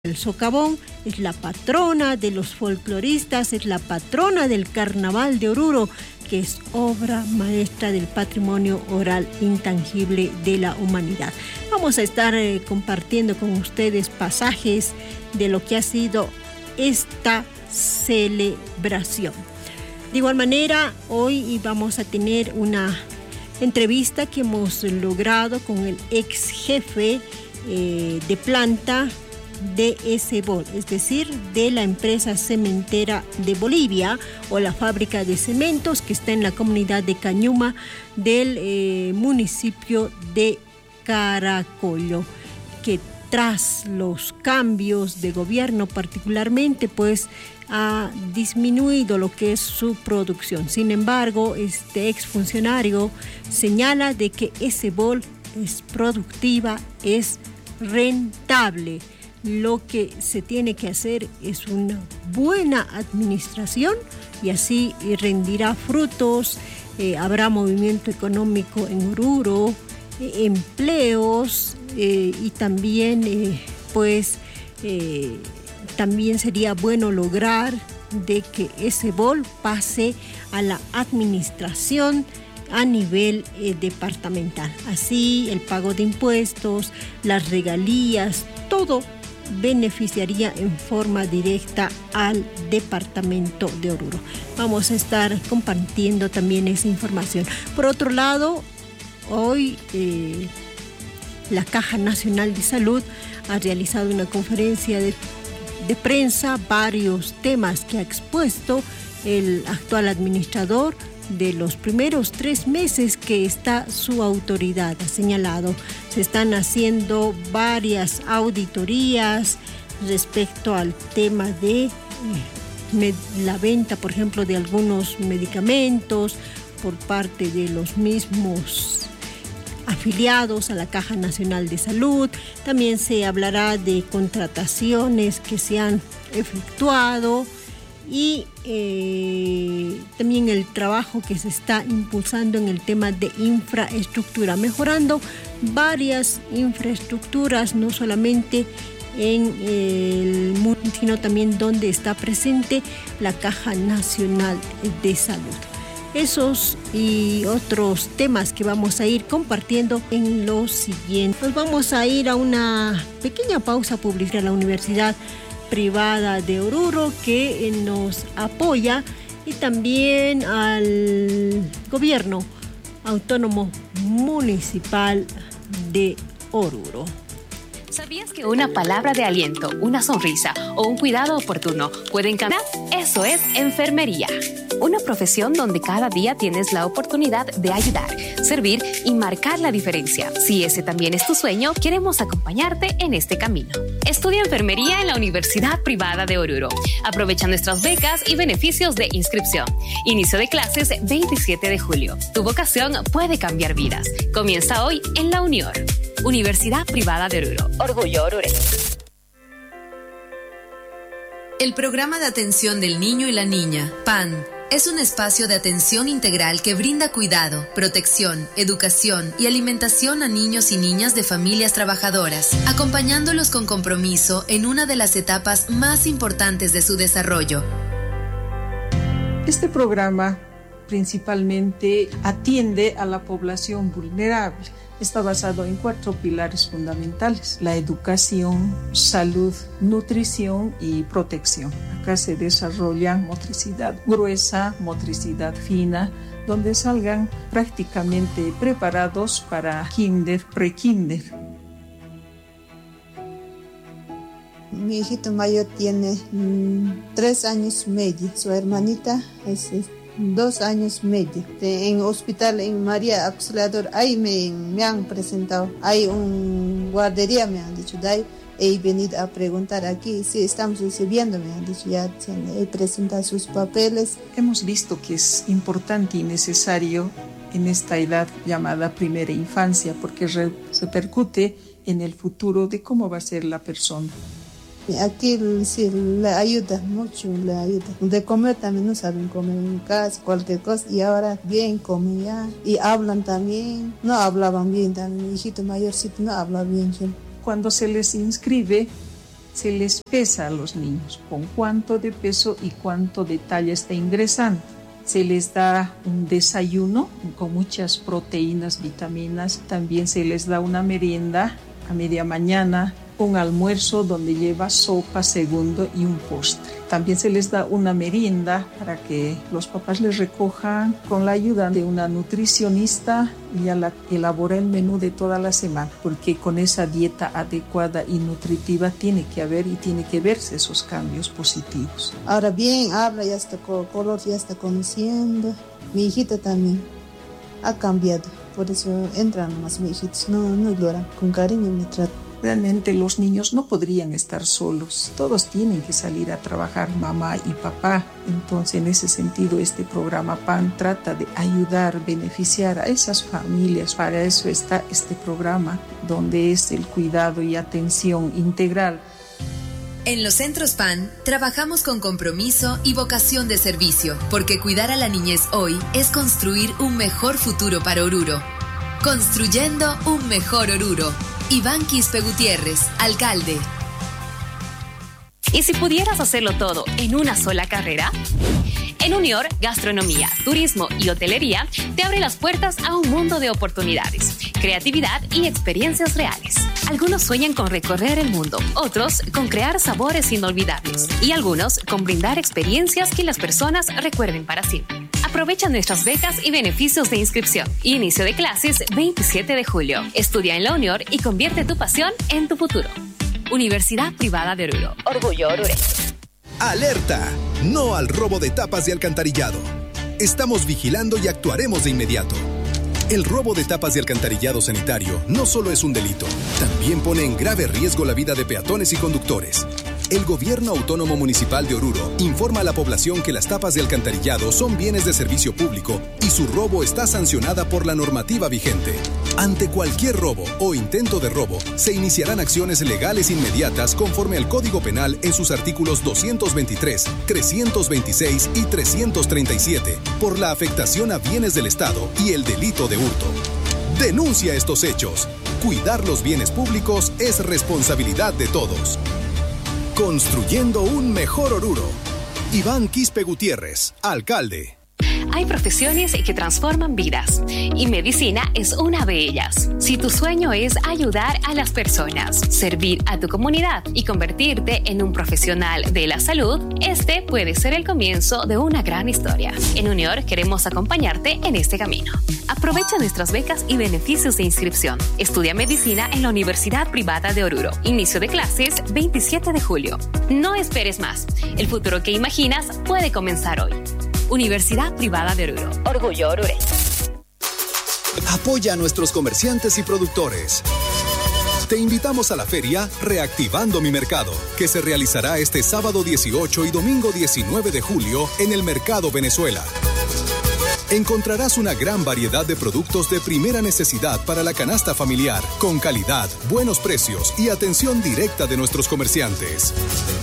El socavón es la patrona de los folcloristas, es la patrona del Carnaval de Oruro, que es obra maestra del patrimonio oral intangible de la humanidad. Vamos a estar compartiendo con ustedes pasajes de lo que ha sido esta celebración. De igual manera, hoy vamos a tener una entrevista que hemos logrado con el ex jefe de planta de ESEBOL, es decir, de la empresa cementera de Bolivia o la fábrica de cementos que está en la comunidad de Cañuma del municipio de Caracollo, que tras los cambios de gobierno particularmente, pues ha disminuido lo que es su producción. Sin embargo, este exfuncionario señala de que ESEBOL es productiva, es rentable. Lo que se tiene que hacer es una buena administración y así rendirá frutos, habrá movimiento económico en Oruro, empleos y también también sería bueno lograr de que ESEBOL pase a la administración a nivel departamental. Así el pago de impuestos, las regalías, todo beneficiaría en forma directa al departamento de Oruro. Vamos a estar compartiendo también esa información. Por otro lado, hoy la Caja Nacional de Salud ha realizado una conferencia de prensa, varios temas que ha expuesto el actual administrador de los primeros 3 meses que está su autoridad. Ha señalado, se están haciendo varias auditorías respecto al tema de la venta, por ejemplo, de algunos medicamentos por parte de los mismos afiliados a la Caja Nacional de Salud. También se hablará de contrataciones que se han efectuado y también el trabajo que se está impulsando en el tema de infraestructura, mejorando varias infraestructuras, no solamente en el mundo, sino también donde está presente la Caja Nacional de Salud. Esos y otros temas que vamos a ir compartiendo en lo siguiente. Pues vamos a ir a una pequeña pausa publicitaria a la Universidad Privada de Oruro, que nos apoya, y también al Gobierno Autónomo Municipal de Oruro. ¿Sabías que una palabra de aliento, una sonrisa o un cuidado oportuno pueden cambiar? Eso es enfermería. Una profesión donde cada día tienes la oportunidad de ayudar, servir y marcar la diferencia. Si ese también es tu sueño, queremos acompañarte en este camino. Estudia enfermería en la Universidad Privada de Oruro. Aprovecha nuestras becas y beneficios de inscripción. Inicio de clases 27 de julio. Tu vocación puede cambiar vidas. Comienza hoy en la UNIOR. Universidad Privada de Oruro. Orgullo orureño. El Programa de Atención del Niño y la Niña, PAN, es un espacio de atención integral que brinda cuidado, protección, educación y alimentación a niños y niñas de familias trabajadoras, acompañándolos con compromiso en una de las etapas más importantes de su desarrollo. Este programa principalmente atiende a la población vulnerable. Está basado en 4 pilares fundamentales: la educación, salud, nutrición y protección. Acá se desarrollan motricidad gruesa, motricidad fina, donde salgan prácticamente preparados para kinder, pre-kinder. Mi hijito mayor tiene 3 años y medio, su hermanita es 2 años y medio. En hospital, en María Auxiliador, ahí me han presentado. Hay un guardería, me han dicho. De ahí he venido a preguntar aquí si estamos recibiendo, me han dicho. Ya he presentado sus papeles. Hemos visto que es importante y necesario en esta edad llamada primera infancia, porque repercute en el futuro de cómo va a ser la persona. Aquí sí le ayuda mucho, le ayuda. De comer también no saben comer en casa, cualquier cosa, y ahora bien comen ya. Y hablan también, no hablaban bien también, mi hijito mayorcito no habla bien. Cuando se les inscribe, se les pesa a los niños con cuánto de peso y cuánto de talla está ingresando. Se les da un desayuno con muchas proteínas, vitaminas. También se les da una merienda a media mañana, un almuerzo donde lleva sopa, segundo y un postre. También se les da una merienda para que los papás les recojan con la ayuda de una nutricionista y ella elabora el menú de toda la semana, porque con esa dieta adecuada y nutritiva tiene que haber y tiene que verse esos cambios positivos. Ahora bien, habla, ya está color, ya está conociendo. Mi hijita también ha cambiado, por eso entran más mis hijitos, no lloran, con cariño me tratan. Realmente los niños no podrían estar solos, todos tienen que salir a trabajar, mamá y papá. Entonces, en ese sentido, este programa PAN trata de ayudar, beneficiar a esas familias. Para eso está este programa, donde es el cuidado y atención integral. En los centros PAN trabajamos con compromiso y vocación de servicio, porque cuidar a la niñez hoy es construir un mejor futuro para Oruro. Construyendo un mejor Oruro. Iván Quispe Gutiérrez, alcalde. ¿Y si pudieras hacerlo todo en una sola carrera? En Unior, gastronomía, turismo y hotelería te abre las puertas a un mundo de oportunidades, creatividad y experiencias reales. Algunos sueñan con recorrer el mundo, otros con crear sabores inolvidables y algunos con brindar experiencias que las personas recuerden para siempre. Aprovecha nuestras becas y beneficios de inscripción. Inicio de clases 27 de julio. Estudia en la Unior y convierte tu pasión en tu futuro. Universidad Privada de Oruro. Orgullo orurense. ¡Alerta! No al robo de tapas de alcantarillado. Estamos vigilando y actuaremos de inmediato. El robo de tapas de alcantarillado sanitario no solo es un delito, también pone en grave riesgo la vida de peatones y conductores. El Gobierno Autónomo Municipal de Oruro informa a la población que las tapas de alcantarillado son bienes de servicio público y su robo está sancionada por la normativa vigente. Ante cualquier robo o intento de robo, se iniciarán acciones legales inmediatas conforme al Código Penal en sus artículos 223, 326 y 337 por la afectación a bienes del Estado y el delito de hurto. Denuncia estos hechos. Cuidar los bienes públicos es responsabilidad de todos. Construyendo un mejor Oruro. Iván Quispe Gutiérrez, alcalde. Hay profesiones que transforman vidas y medicina es una de ellas. Si tu sueño es ayudar a las personas, servir a tu comunidad y convertirte en un profesional de la salud, este puede ser el comienzo de una gran historia. En Unior queremos acompañarte en este camino. Aprovecha nuestras becas y beneficios de inscripción. Estudia medicina en la Universidad Privada de Oruro. Inicio de clases 27 de julio. No esperes más. El futuro que imaginas puede comenzar hoy. Universidad Privada de Oruro. Orgullo orurense. Apoya a nuestros comerciantes y productores. Te invitamos a la feria Reactivando mi Mercado, que se realizará este sábado 18 y domingo 19 de julio en el Mercado Venezuela. Encontrarás una gran variedad de productos de primera necesidad para la canasta familiar, con calidad, buenos precios y atención directa de nuestros comerciantes.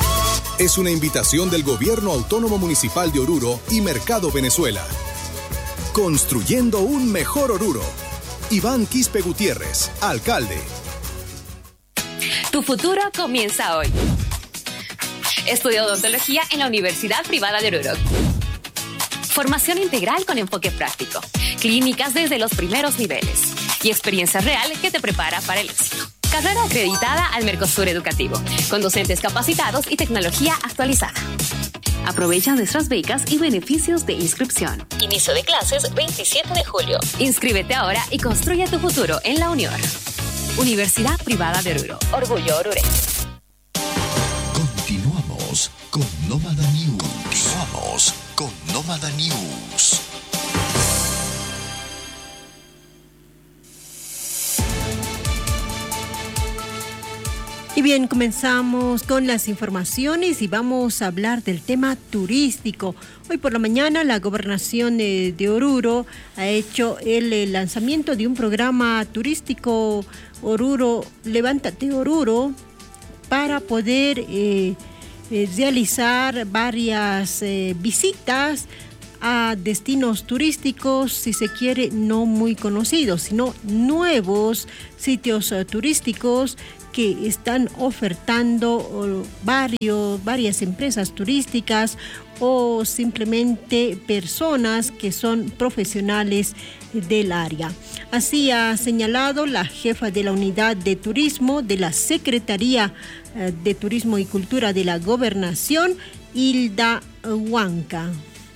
Es una invitación del Gobierno Autónomo Municipal de Oruro y Mercado Venezuela. Construyendo un mejor Oruro. Iván Quispe Gutiérrez, alcalde. Tu futuro comienza hoy. Estudia odontología en la Universidad Privada de Oruro. Formación integral con enfoque práctico, clínicas desde los primeros niveles y experiencia real que te prepara para el éxito. Carrera acreditada al Mercosur Educativo, con docentes capacitados y tecnología actualizada. Aprovecha nuestras becas y beneficios de inscripción. Inicio de clases 27 de julio. Inscríbete ahora y construye tu futuro en la Unión. Universidad Privada de Oruro. Orgullo orurense. Continuamos con Nómada News. Y bien, comenzamos con las informaciones y vamos a hablar del tema turístico. Hoy por la mañana la gobernación de Oruro ha hecho el lanzamiento de un programa turístico Oruro, Levántate Oruro, para poder realizar varias visitas a destinos turísticos, si se quiere, no muy conocidos, sino nuevos sitios turísticos que están ofertando varias empresas turísticas o simplemente personas que son profesionales del área. Así ha señalado la jefa de la Unidad de Turismo de la Secretaría de Turismo y Cultura de la Gobernación, Hilda Huanca.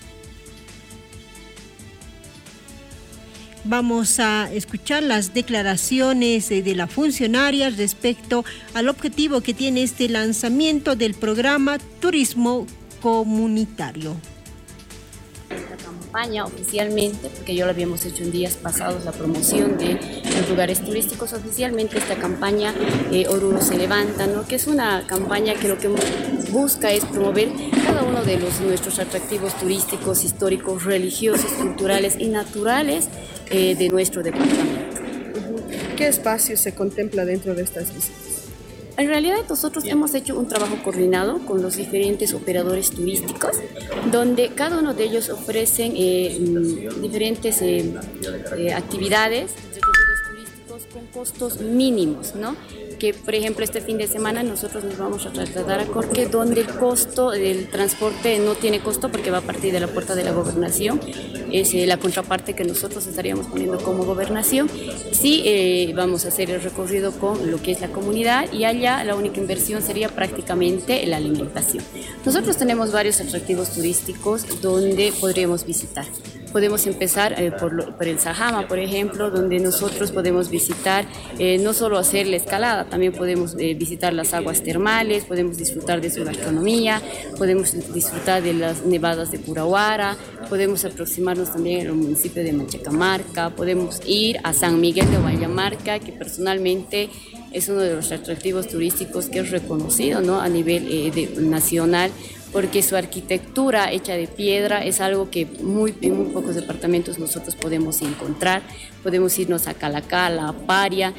Vamos a escuchar las declaraciones de la funcionaria respecto al objetivo que tiene este lanzamiento del programa Turismo Comunitario. Esta campaña oficialmente, porque ya lo habíamos hecho en días pasados, la promoción de los lugares turísticos, oficialmente esta campaña Oruro se levanta, ¿no? Que es una campaña que lo que busca es promover cada uno de nuestros atractivos turísticos, históricos, religiosos, culturales y naturales de nuestro departamento. ¿Qué espacio se contempla dentro de estas visitas? En realidad nosotros hemos hecho un trabajo coordinado con los diferentes operadores turísticos, donde cada uno de ellos ofrecen diferentes actividades, recorridos turísticos con costos mínimos, ¿no? Que por ejemplo este fin de semana nosotros nos vamos a trasladar a Corque, donde el costo del transporte no tiene costo porque va a partir de la puerta de la gobernación, es la contraparte que nosotros estaríamos poniendo como gobernación. Sí, vamos a hacer el recorrido con lo que es la comunidad y allá la única inversión sería prácticamente la alimentación. Nosotros tenemos varios atractivos turísticos donde podríamos visitar. Podemos empezar por el Sajama, por ejemplo, donde nosotros podemos visitar, no solo hacer la escalada, también podemos visitar las aguas termales, podemos disfrutar de su gastronomía, podemos disfrutar de las nevadas de Curahuara, podemos aproximarnos también al municipio de Machacamarca, podemos ir a San Miguel de Guayamarca, que personalmente es uno de los atractivos turísticos que es reconocido, ¿no? A nivel nacional, porque su arquitectura hecha de piedra es algo que en muy pocos departamentos nosotros podemos encontrar. Podemos irnos a Calacala, Paria,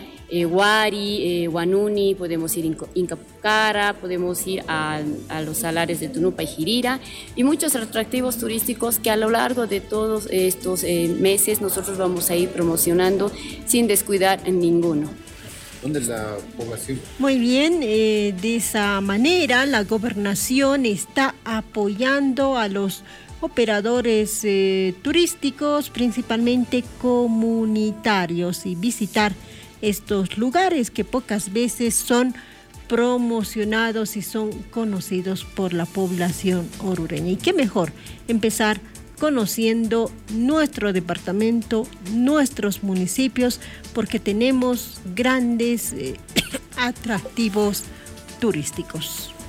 Huari, Huanuni, podemos ir a Incapucara, podemos ir a los salares de Tunupa y Jirira, y muchos atractivos turísticos que a lo largo de todos estos meses nosotros vamos a ir promocionando sin descuidar en ninguno. ¿Dónde es la población? Muy bien, de esa manera la gobernación está apoyando a los operadores turísticos, principalmente comunitarios, y visitar estos lugares que pocas veces son promocionados y son conocidos por la población orureña. Y qué mejor empezar conociendo nuestro departamento, nuestros municipios, porque tenemos grandes atractivos turísticos.